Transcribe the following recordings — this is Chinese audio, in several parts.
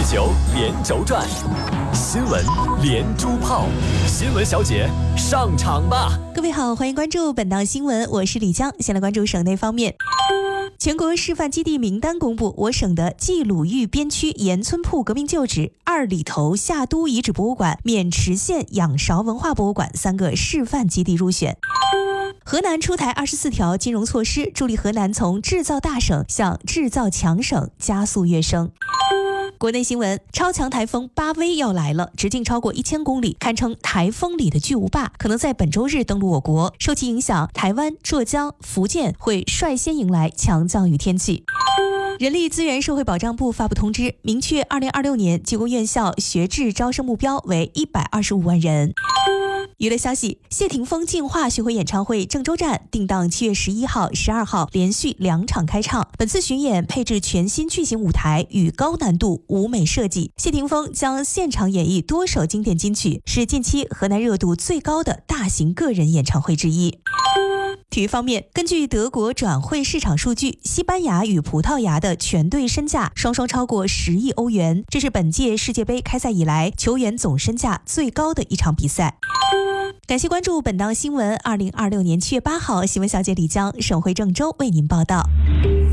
球连轴转，新闻连珠炮，新闻小姐上场吧！ 各位好，欢迎关注本档新闻，我是李江。先来关注省内方面。全国示范基地名单公布，我省的冀鲁豫边区盐村铺革命旧址、二里头夏都遗址博物馆、渑池县仰韶文化博物馆3个示范基地入选。河南出台24条金融措施，助力河南从制造大省向制造强省加速跃升。国内新闻，超强台风巴威要来了，直径超过1000公里，堪称台风里的巨无霸，可能在本周日登陆我国。受其影响，台湾、浙江、福建会率先迎来强降雨天气。人力资源社会保障部发布通知，明确2026年技工院校学制招生目标为125万人。娱乐消息，谢霆锋进化巡回演唱会郑州站定档7月11号、12号连续2场开唱。本次巡演配置全新巨型舞台与高难度舞美设计，谢霆锋将现场演绎多首经典金曲，是近期河南热度最高的大型个人演唱会之一。体育方面，根据德国转会市场数据，西班牙与葡萄牙的全队身价双双超过10亿欧元，这是本届世界杯开赛以来球员总身价最高的一场比赛。感谢关注本档新闻。2026年7月8号，新闻小姐李江，省会郑州为您报道。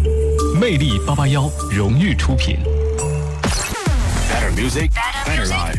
魅力881荣誉出品。Better music, better life.